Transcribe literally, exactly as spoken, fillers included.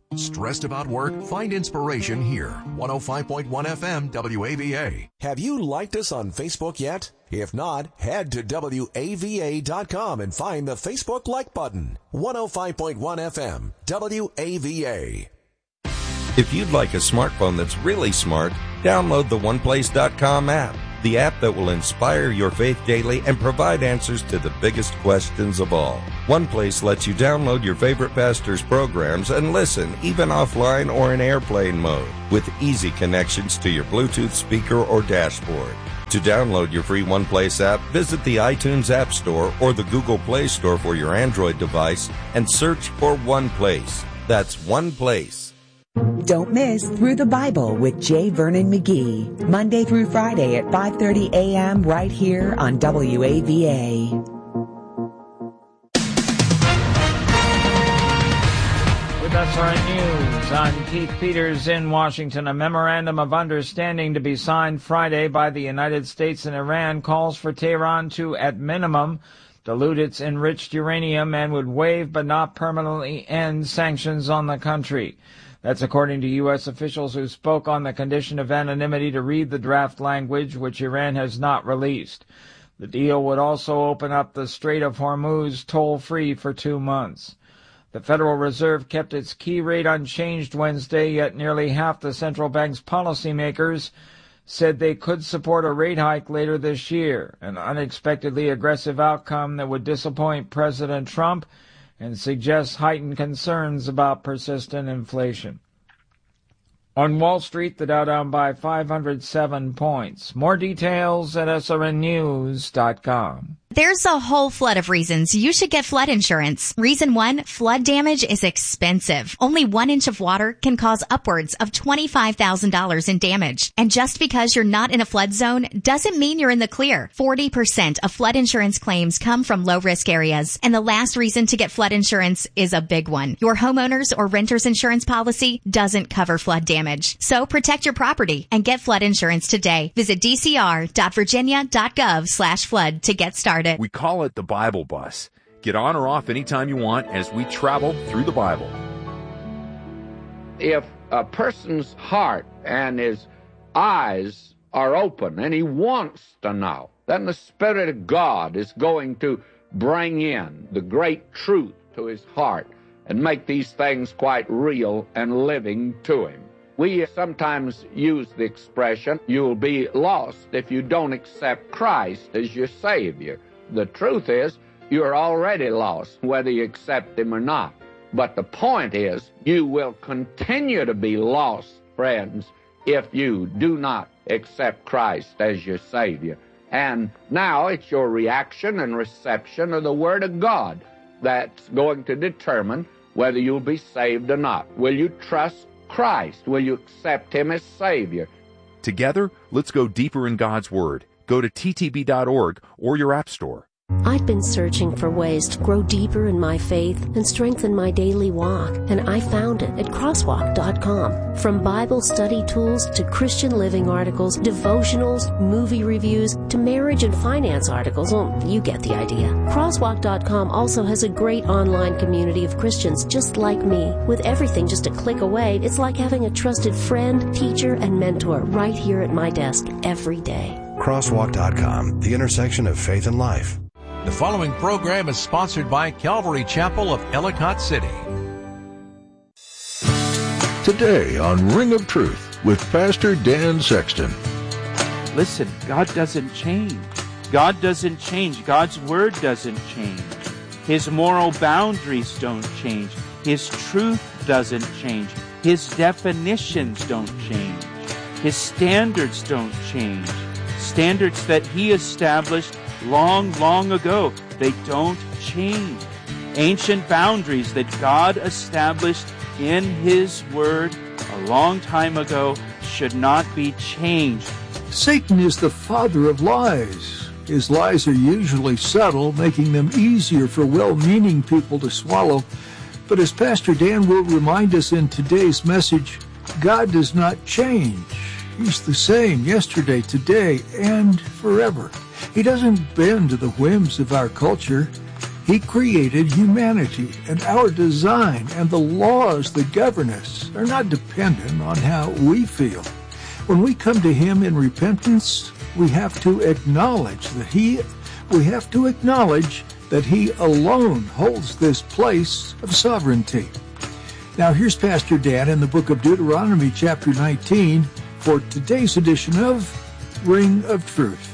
Stressed about work? Find inspiration here. one oh five point one F M W A V A. Have you liked us on Facebook yet? If not, head to W A V A dot com and find the Facebook like button. one oh five point one F M W A V A. If you'd like a smartphone that's really smart, download the one place dot com app, the app that will inspire your faith daily and provide answers to the biggest questions of all. OnePlace lets you download your favorite pastor's programs and listen, even offline or in airplane mode, with easy connections to your Bluetooth speaker or dashboard. To download your free OnePlace app, visit the iTunes App Store or the Google Play Store for your Android device and search for OnePlace. That's OnePlace. Don't miss Through the Bible with J. Vernon McGee, Monday through Friday at five thirty a.m. right here on W A V A. With S R N News, I'm Keith Peters in Washington. A memorandum of understanding to be signed Friday by the United States and Iran calls for Tehran to, at minimum, dilute its enriched uranium and would waive but not permanently end sanctions on the country. That's according to U S officials who spoke on the condition of anonymity to read the draft language, which Iran has not released. The deal would also open up the Strait of Hormuz toll-free for two months. The Federal Reserve kept its key rate unchanged Wednesday, yet nearly half the central bank's policymakers said they could support a rate hike later this year, an unexpectedly aggressive outcome that would disappoint President Trump and suggests heightened concerns about persistent inflation. On Wall Street, the Dow down by five hundred seven points. More details at S R N news dot com. There's a whole flood of reasons you should get flood insurance. Reason one, flood damage is expensive. Only one inch of water can cause upwards of twenty-five thousand dollars in damage. And just because you're not in a flood zone doesn't mean you're in the clear. forty percent of flood insurance claims come from low-risk areas. And the last reason to get flood insurance is a big one. Your homeowner's or renter's insurance policy doesn't cover flood damage. So protect your property and get flood insurance today. Visit d c r dot virginia dot gov slash flood to get started. We call it the Bible Bus. Get on or off anytime you want as we travel through the Bible. If a person's heart and his eyes are open and he wants to know, then the Spirit of God is going to bring in the great truth to his heart and make these things quite real and living to him. We sometimes use the expression, you'll be lost if you don't accept Christ as your Savior. The truth is, you're already lost, whether you accept Him or not. But the point is, you will continue to be lost, friends, if you do not accept Christ as your Savior. And now it's your reaction and reception of the Word of God that's going to determine whether you'll be saved or not. Will you trust Christ? Will you accept Him as Savior? Together, let's go deeper in God's Word. Go to T T B dot org or your app store. I've been searching for ways to grow deeper in my faith and strengthen my daily walk, and I found it at crosswalk dot com. From Bible study tools to Christian living articles, devotionals, movie reviews, to marriage and finance articles, well, you get the idea. crosswalk dot com also has a great online community of Christians just like me. With everything just a click away, it's like having a trusted friend, teacher, and mentor right here at my desk every day. crosswalk dot com, the intersection of faith and life. The following program is sponsored by Calvary Chapel of Ellicott City. Today on Ring of Truth with Pastor Dan Sexton. Listen, God doesn't change. God doesn't change. God's Word doesn't change. His moral boundaries don't change. His truth doesn't change. His definitions don't change. His standards don't change. Standards that He established long, long ago, they don't change. Ancient boundaries that God established in His Word a long time ago should not be changed. Satan is the father of lies. His lies are usually subtle, making them easier for well-meaning people to swallow. But as Pastor Dan will remind us in today's message, God does not change. He's the same yesterday, today, and forever. He doesn't bend to the whims of our culture. He created humanity, and our design and the laws that govern us are not dependent on how we feel. When we come to Him in repentance, we have to acknowledge that He, we have to acknowledge that He alone holds this place of sovereignty. Now here's Pastor Dan in the book of Deuteronomy chapter nineteen for today's edition of Ring of Truth.